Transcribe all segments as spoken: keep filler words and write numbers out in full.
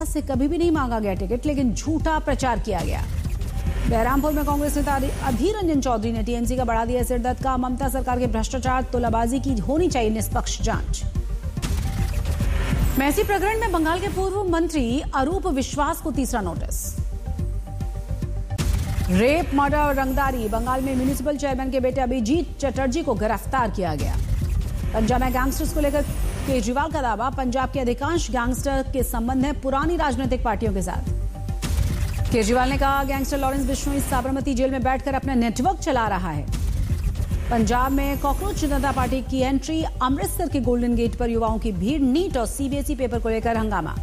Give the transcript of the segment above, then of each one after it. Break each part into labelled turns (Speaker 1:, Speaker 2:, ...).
Speaker 1: से कभी भी नहीं मांगा गया टिकट, लेकिन झूठा प्रचार किया गया। बहरामपुर में कांग्रेस नेता अधीर रंजन चौधरी ने टीएमसी का बढ़ा दिया सिरदर्द का। ममता सरकार के भ्रष्टाचार तोलाबाजी की होनी चाहिए निष्पक्ष जांच। मैसी प्रकरण में बंगाल के पूर्व मंत्री अरूप विश्वास को तीसरा नोटिस। रेप, मर्डर और रंगदारी, बंगाल में म्युनिसिपल चेयरमैन के बेटे अभिजीत चटर्जी को गिरफ्तार किया गया। पंजाब में गैंगस्टर्स को लेकर केजरीवाल का दावा, पंजाब के अधिकांश गैंगस्टर के संबंध है पुरानी राजनीतिक पार्टियों के साथ। केजरीवाल ने कहा, gangster Lawrence Bishnoi Sabarmati jail में बैठकर अपना नेटवर्क चला रहा है। पंजाब में कॉकरोच जनता पार्टी की एंट्री, अमृतसर के गोल्डन गेट पर युवाओं की भीड़, नीट और सीबीएसई पेपर को लेकर हंगामा।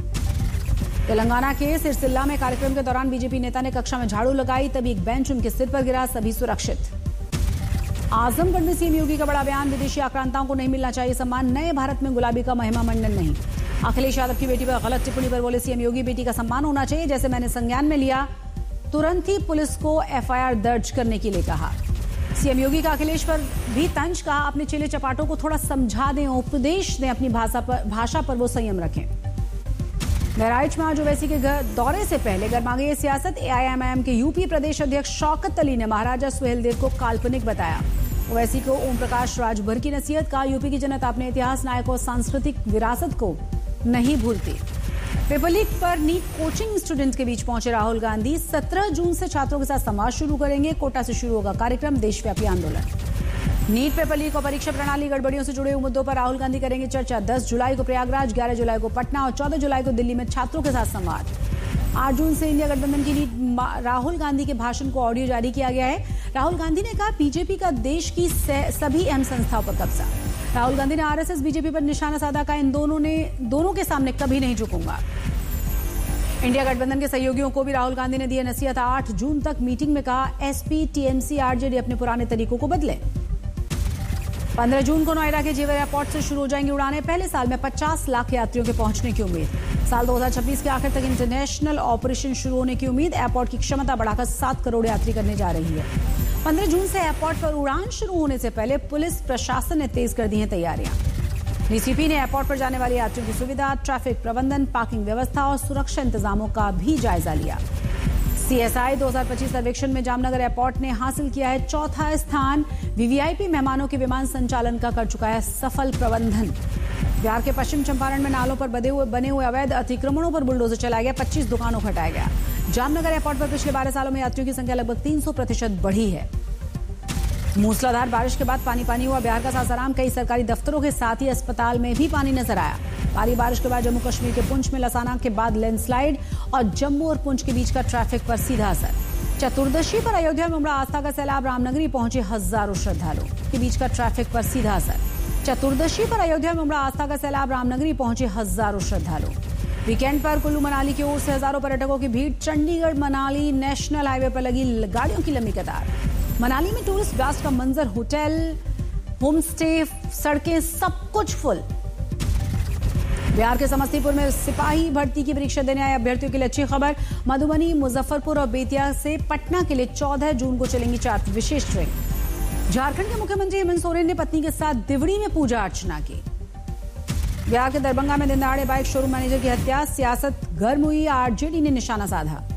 Speaker 1: तेलंगाना के सिरसिल्ला में कार्यक्रम के दौरान बीजेपी नेता ने कक्षा में झाड़ू लगाई, तभी एक बेंच उनके सिर पर गिरा, सभी सुरक्षित। आजमगढ़ में सीएम योगी का बड़ा बयान, विदेशी आक्रांताओं को नहीं मिलना चाहिए सम्मान, नए भारत में गुलाबी का महिमा मंडन नहीं। अखिलेश यादव की बेटी पर गलत टिप्पणी पर बोले सीएम योगी, बेटी का सम्मान होना चाहिए, जैसे मैंने संज्ञान में लिया तुरंत ही पुलिस को एफआईआर दर्ज करने के लिए कहा। सीएम योगी का अखिलेश पर भी तंज, कहा अपने चेले चपाटों को थोड़ा समझा दें, उपदेश दें, अपनी भाषा पर भाषा पर वो संयम रखें। बहराइच में आज ओवैसी के दौरे से पहले गर्मा गई सियासत, एआईएमआईएम के यूपी प्रदेश अध्यक्ष शौकत अली ने महाराजा सुहेलदेव को काल्पनिक बताया। ओवैसी को ओम प्रकाश राजभर की नसीहत, कहा यूपी की जनता अपने इतिहास, नायक और सांस्कृतिक विरासत को नहीं भूलती। पेपर लीक पर नीट कोचिंग स्टूडेंट के बीच पहुंचे राहुल गांधी, सत्रह जून से छात्रों के साथ संवाद शुरू करेंगे, कोटा से शुरू होगा कार्यक्रम, देशव्यापी आंदोलन। नीट पेपर लीक और परीक्षा प्रणाली गड़बड़ियों से जुड़े मुद्दों पर राहुल गांधी करेंगे चर्चा। दस जुलाई को प्रयागराज, ग्यारह जुलाई को पटना और चौदह जुलाई को दिल्ली में छात्रों के साथ संवाद। आठ जून से इंडिया गठबंधन की नीट, राहुल गांधी के भाषण को ऑडियो जारी किया गया है। राहुल गांधी ने कहा, बीजेपी का देश की सभी अहम संस्थाओं पर कब्जा। राहुल गांधी ने आरएसएस बीजेपी पर निशाना साधा, का इन दोनों ने दोनों के सामने कभी नहीं झुकूंगा। इंडिया गठबंधन के सहयोगियों को भी राहुल गांधी ने दी नसीहत। आठ जून तक मीटिंग में कहा, एसपी, टीएमसी, आरजेडी अपने पुराने तरीकों को बदले। पंद्रह जून को नोएडा के जेवर एयरपोर्ट से शुरू हो जाएंगी उड़ानें, पहले साल में पचास लाख यात्रियों के पहुंचने की उम्मीद। साल दो हज़ार छब्बीस के आखिर तक इंटरनेशनल ऑपरेशन शुरू होने की उम्मीद। एयरपोर्ट की क्षमता बढ़ाकर सात करोड़ यात्री करने जा रही है। पंद्रह जून से एयरपोर्ट पर उड़ान शुरू होने से पहले पुलिस प्रशासन ने तेज कर दी हैं तैयारियां। डीसीपी ने एयरपोर्ट पर जाने वाले यात्रियों की सुविधा, ट्रैफिक प्रबंधन, पार्किंग व्यवस्था और सुरक्षा इंतजामों का भी जायजा लिया। सीएसआई दो हज़ार पच्चीस सर्वेक्षण में जामनगर एयरपोर्ट ने हासिल किया है चौथा स्थान। वीवीआईपी मेहमानों के विमान संचालन का कर चुका है सफल प्रबंधन। बिहार के पश्चिम चंपारण में नालों पर बने हुए बने हुए अवैध अतिक्रमणों पर बुलडोजर चलाया गया, पच्चीस दुकानों को हटाया गया। जामनगर एयरपोर्ट पर पिछले बारह सालों में यात्रियों की संख्या लगभग तीन सौ प्रतिशत बढ़ी है। मूसलाधार बारिश के बाद पानी पानी हुआ बिहार का सासाराम, कई सरकारी दफ्तरों के साथ ही अस्पताल में भी पानी नजर आया। भारी बारिश के बाद जम्मू कश्मीर के पुंछ में लसाना के बाद लैंडस्लाइड और जम्मू और पुंछ के बीच का ट्रैफिक पर सीधा असर। चतुर्दशी पर अयोध्या में उमड़ा आस्था का सैलाब, रामनगरी पहुंचे हजारों श्रद्धालु के बीच का ट्रैफिक पर सीधा असर। चतुर्दशी पर अयोध्या में उमड़ा आस्था का सैलाब, रामनगरी पहुंचे हजारों श्रद्धालु। वीकेंड पर कुल्लू मनाली की ओर से हजारों पर्यटकों की भीड़, चंडीगढ़ मनाली नेशनल हाईवे पर लगी गाड़ियों की लंबी कतार। मनाली में टूरिस्ट ब्लास्ट का मंजर, होटल, होम स्टे, सड़कें सब कुछ फुल। बिहार के समस्तीपुर में सिपाही भर्ती की परीक्षा देने आए अभ्यर्थियों के लिए अच्छी खबर। मधुबनी, मुजफ्फरपुर और बेतिया से पटना के लिए चौदह जून को चलेंगी चार विशेष ट्रेन। झारखंड के मुख्यमंत्री हेमंत सोरेन ने पत्नी के साथ दिवड़ी में पूजा अर्चना की। बिहार के दरभंगा में दिन दहाड़े बाइक शोरूम मैनेजर की हत्या, सियासत गर्म हुई, आरजेडी ने निशाना साधा।